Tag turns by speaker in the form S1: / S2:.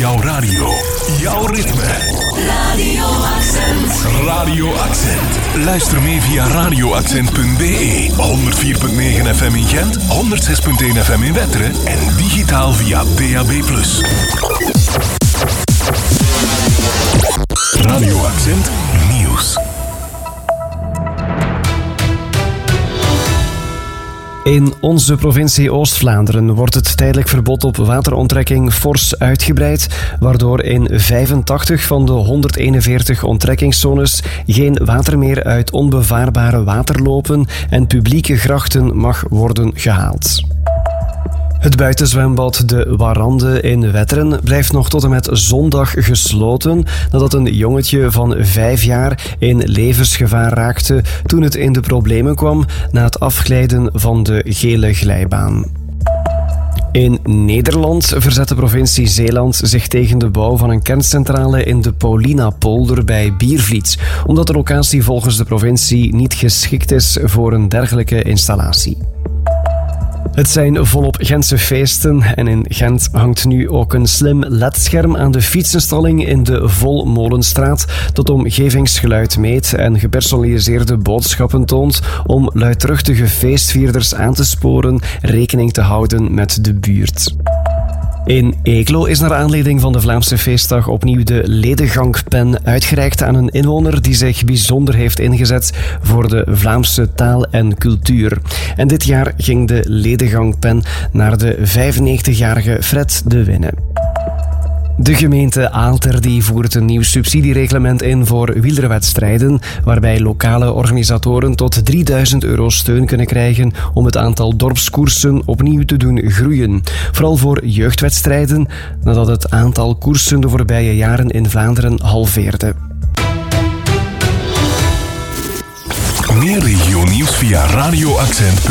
S1: Jouw radio. Jouw ritme.
S2: Radio Accent.
S1: Radio Accent. Luister mee via radioaccent.be. 104.9 FM in Gent, 106.1 FM in Wetteren en digitaal via DAB+. Radio Accent Nieuws.
S3: In onze provincie Oost-Vlaanderen wordt het tijdelijk verbod op wateronttrekking fors uitgebreid, waardoor in 85 van de 141 onttrekkingszones geen water meer uit onbevaarbare waterlopen en publieke grachten mag worden gehaald. Het buitenzwembad De Warande in Wetteren blijft nog tot en met zondag gesloten nadat een jongetje van 5 jaar in levensgevaar raakte toen het in de problemen kwam na het afglijden van de gele glijbaan. In Nederland verzet de provincie Zeeland zich tegen de bouw van een kerncentrale in de Paulinapolder bij Biervliet, omdat de locatie volgens de provincie niet geschikt is voor een dergelijke installatie. Het zijn volop Gentse feesten en in Gent hangt nu ook een slim LED-scherm aan de fietsenstalling in de Volmolenstraat dat omgevingsgeluid meet en gepersonaliseerde boodschappen toont om luidruchtige feestvierders aan te sporen rekening te houden met de buurt. In Eeklo is naar aanleiding van de Vlaamse feestdag opnieuw de Ledegangpen uitgereikt aan een inwoner die zich bijzonder heeft ingezet voor de Vlaamse taal en cultuur. En dit jaar ging de Ledegangpen naar de 95-jarige Fred de Winne. De gemeente Aalter voert een nieuw subsidiereglement in voor wielerwedstrijden, waarbij lokale organisatoren tot €3000 steun kunnen krijgen om het aantal dorpskoersen opnieuw te doen groeien. Vooral voor jeugdwedstrijden, nadat het aantal koersen de voorbije jaren in Vlaanderen halveerde.
S1: Meer regionieuws via radioaccent.be.